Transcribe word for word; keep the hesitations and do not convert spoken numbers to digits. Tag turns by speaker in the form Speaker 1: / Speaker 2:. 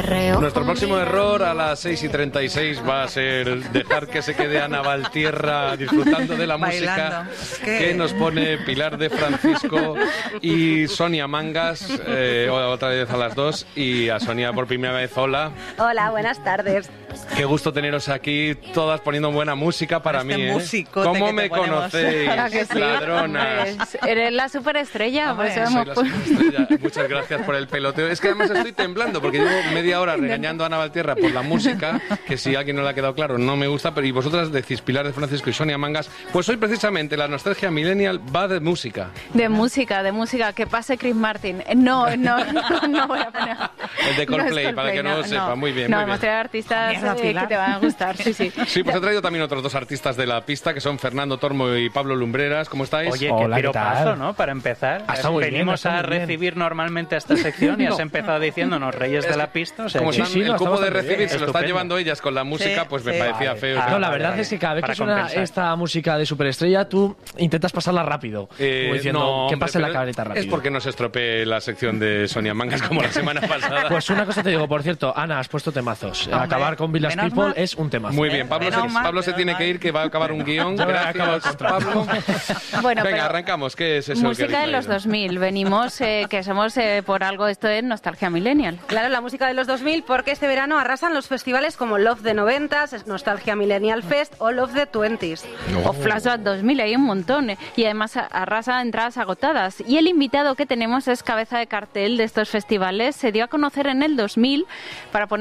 Speaker 1: perreo.
Speaker 2: Nuestro próximo error a las seis y treinta y seis va a ser dejar que se quede Ana Valtierra disfrutando de la música que... que nos pone Pilar de Francisco y Sonia Mangas, eh, otra vez a las dos, y a Sonia por primera vez. Hola.
Speaker 3: Hola, buenas tardes.
Speaker 2: Qué gusto teneros aquí, todas poniendo buena música para
Speaker 4: este
Speaker 2: mí, ¿eh?
Speaker 4: Musicote
Speaker 2: ¿Cómo
Speaker 4: que
Speaker 2: me conocéis,
Speaker 3: sí?
Speaker 2: ladronas?
Speaker 3: Pues eres la superestrella, por eso
Speaker 2: Soy
Speaker 3: hemos...
Speaker 2: la superestrella. Muchas gracias por el peloteo. Es que además estoy temblando porque llevo media hora regañando a Ana Valtierra por la música, que si a alguien no le ha quedado claro, no me gusta, pero y vosotras decís Pilar de Francisco y Sonia Mangas, pues hoy precisamente la nostalgia millennial va de música.
Speaker 3: De música, de música, que pase Chris Martin. No, no, no, no voy a poner...
Speaker 2: El de Coldplay,
Speaker 3: no es
Speaker 2: para que no,
Speaker 3: no,
Speaker 2: lo sepa.
Speaker 3: No.
Speaker 2: Muy bien,
Speaker 3: no,
Speaker 2: muy
Speaker 3: hemos
Speaker 2: bien.
Speaker 3: traído artistas
Speaker 4: Mierda,
Speaker 3: eh, que te van a gustar, sí, sí.
Speaker 2: Sí, pues he traído también otros dos artistas de la pista, que son Fernando Tormo y Pablo Lumbreras. ¿Cómo estáis?
Speaker 5: Oye,
Speaker 6: Hola,
Speaker 5: qué
Speaker 6: ¿qué
Speaker 5: piropazo,
Speaker 6: tal?
Speaker 5: ¿no? Para empezar.
Speaker 6: Ah, está muy bien,
Speaker 5: Venimos
Speaker 6: está
Speaker 5: a
Speaker 6: muy bien.
Speaker 5: recibir normalmente a esta sección y has
Speaker 2: No.
Speaker 5: empezado diciéndonos Reyes de la Pista. O sea,
Speaker 2: Como
Speaker 5: que-
Speaker 2: están,
Speaker 6: sí, no,
Speaker 2: el cupo
Speaker 6: está
Speaker 2: de
Speaker 6: bastante
Speaker 2: recibir
Speaker 6: bien.
Speaker 2: se lo están
Speaker 5: Estupendo.
Speaker 2: llevando ellas con la música,
Speaker 4: Sí,
Speaker 2: pues me
Speaker 4: sí.
Speaker 2: parecía
Speaker 6: Vale.
Speaker 2: feo.
Speaker 5: Ah,
Speaker 6: No, la
Speaker 5: vale,
Speaker 6: verdad
Speaker 5: vale.
Speaker 6: es que cada vez
Speaker 5: Para
Speaker 6: que suena
Speaker 5: compensar.
Speaker 6: esta música de superestrella, tú intentas pasarla rápido.
Speaker 2: Eh,
Speaker 6: como diciendo,
Speaker 2: no,
Speaker 6: que
Speaker 2: hombre,
Speaker 6: pase la
Speaker 2: pero
Speaker 6: cabreta rápido.
Speaker 2: Es porque no se estropee la sección de Sonia Mangas como la semana pasada.
Speaker 6: Pues una cosa te digo, por cierto, Ana, has puesto temazos.
Speaker 4: Hombre,
Speaker 6: Acabar con Village
Speaker 4: menos
Speaker 6: People
Speaker 4: mal.
Speaker 6: es un temazo.
Speaker 2: Muy bien, Pablo,
Speaker 4: Menos
Speaker 2: se,
Speaker 4: mal,
Speaker 2: Pablo se
Speaker 4: menos
Speaker 2: tiene
Speaker 4: mal.
Speaker 2: que ir, que va a acabar un guión.
Speaker 6: Ya me acabo el
Speaker 2: Gracias,
Speaker 6: contrato.
Speaker 2: Pablo.
Speaker 3: Bueno,
Speaker 2: Venga,
Speaker 3: pero
Speaker 2: arrancamos. ¿Qué es eso? que
Speaker 3: música de
Speaker 2: habéis
Speaker 3: los
Speaker 2: traído?
Speaker 3: dos mil. Venimos, eh, que somos eh, por algo, esto es nostalgia millennial.
Speaker 1: Claro, la música de los dos mil, porque este verano arrasan los festivales como Love de noventas, Nostalgia Millennial Fest o Love de twenties.
Speaker 3: O Flashback dos mil, hay un montón. eh. Y además a- arrasa entradas agotadas. Y el invitado que tenemos es cabeza de cartel de estos festivales. Se dio a conocer en el dos mil para poner